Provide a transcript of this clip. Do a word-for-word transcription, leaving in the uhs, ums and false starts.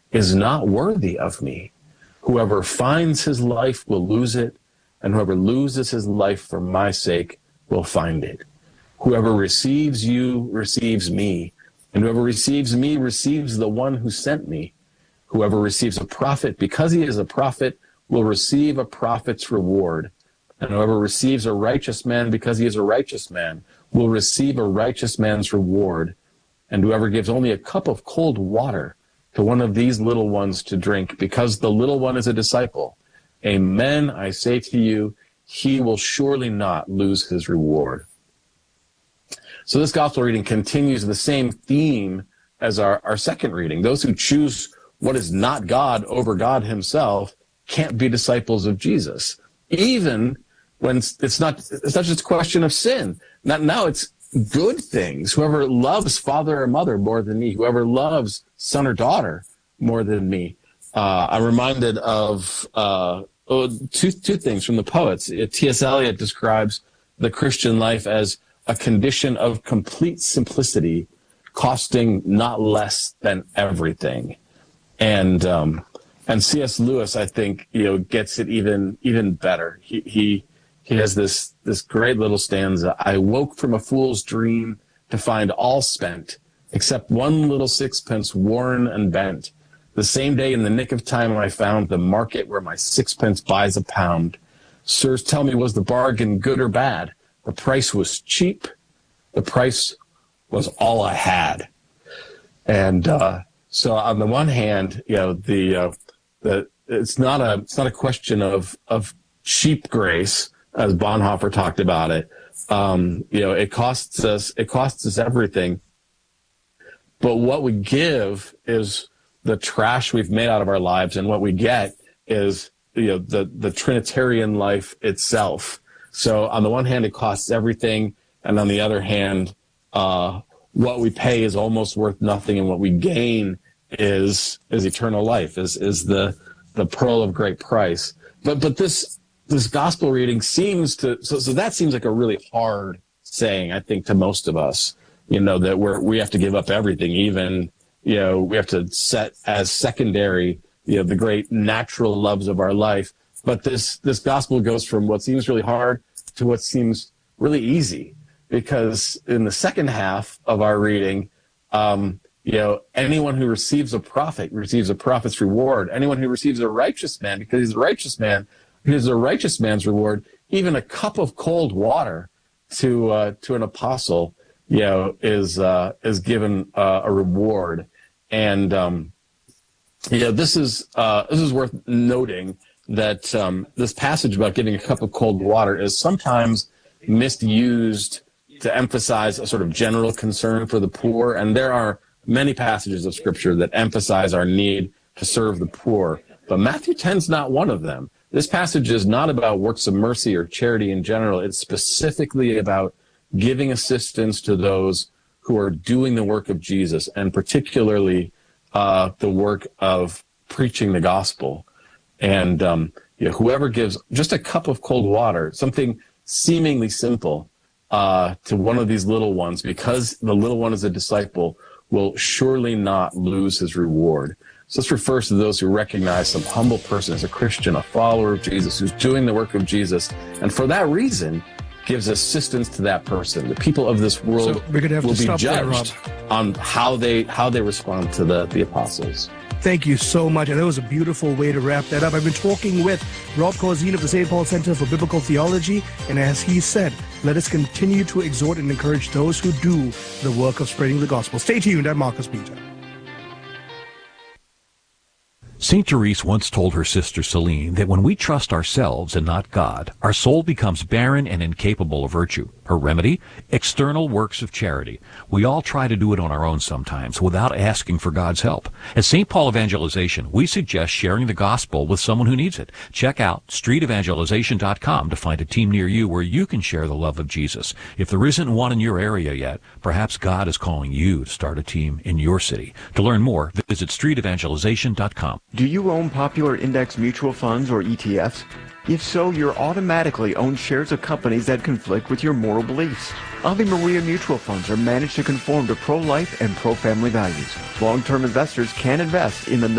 is not worthy of me. Whoever finds his life will lose it, and whoever loses his life for my sake will find it. Whoever receives you receives me, and whoever receives me receives the one who sent me. Whoever receives a prophet because he is a prophet will receive a prophet's reward. And whoever receives a righteous man because he is a righteous man will receive a righteous man's reward. And whoever gives only a cup of cold water to one of these little ones to drink, because the little one is a disciple, amen, I say to you, he will surely not lose his reward. So this gospel reading continues the same theme as our, our second reading. Those who choose what is not God over God himself can't be disciples of Jesus, even when it's not, it's not just a question of sin. Not, now it's good things. Whoever loves father or mother more than me, whoever loves son or daughter more than me. Uh, I'm reminded of uh, oh, two, two things from the poets. T S Eliot describes the Christian life as a condition of complete simplicity, costing not less than everything. And um, and C S Lewis, I think, you know, gets it even even better. He he he has this this great little stanza. I woke from a fool's dream to find all spent, except one little sixpence worn and bent. The same day in the nick of time I found the market where my sixpence buys a pound. Sirs, tell me, was the bargain good or bad? The price was cheap. The price was all I had. And uh, so, on the one hand, you know, the uh, the it's not a it's not a question of of cheap grace, as Bonhoeffer talked about it. Um, you know, it costs us it costs us everything. But what we give is the trash we've made out of our lives, and what we get is, you know, the the Trinitarian life itself. So on the one hand, it costs everything, and on the other hand, uh, what we pay is almost worth nothing, and what we gain is is eternal life, is is the the pearl of great price. But but this this gospel reading seems to so so that seems like a really hard saying, I think, to most of us. You know, that we're we have to give up everything, even, you know, we have to set as secondary, you know, the great natural loves of our life. But this this gospel goes from what seems really hard to what seems really easy, because in the second half of our reading, um, you know, anyone who receives a prophet receives a prophet's reward. Anyone who receives a righteous man, because he's a righteous man, he's a righteous man's reward. Even a cup of cold water to uh, to an apostle, you know, is uh, is given uh, a reward. And um, you know, this is uh, this is worth noting, that um, this passage about giving a cup of cold water is sometimes misused to emphasize a sort of general concern for the poor. And there are many passages of Scripture that emphasize our need to serve the poor. But Matthew ten is not one of them. This passage is not about works of mercy or charity in general. It's specifically about giving assistance to those who are doing the work of Jesus, and particularly uh, the work of preaching the gospel. And um, you know, whoever gives just a cup of cold water, something seemingly simple, uh, to one of these little ones, because the little one is a disciple, will surely not lose his reward. So this refers to those who recognize some humble person as a Christian, a follower of Jesus, who's doing the work of Jesus, and for that reason gives assistance to that person. The people of this world so we're gonna have will to be stop judged there, on how they how they respond to the, the apostles. Thank you so much. And that was a beautiful way to wrap that up. I've been talking with Rob Corzine of the Saint Paul Center for Biblical Theology. And as he said, let us continue to exhort and encourage those who do the work of spreading the gospel. Stay tuned. I'm Marcus Peter. Saint Therese once told her sister Celine that when we trust ourselves and not God, our soul becomes barren and incapable of virtue. Her remedy? External works of charity. We all try to do it on our own sometimes without asking for God's help. At Saint Paul Evangelization, we suggest sharing the gospel with someone who needs it. Check out street evangelization dot com to find a team near you where you can share the love of Jesus. If there isn't one in your area yet, perhaps God is calling you to start a team in your city. To learn more, visit street evangelization dot com. Do you own popular index mutual funds or E T Fs? If so, you're automatically own shares of companies that conflict with your moral beliefs. Ave Maria mutual funds are managed to conform to pro-life and pro-family values. Long-term investors can invest in the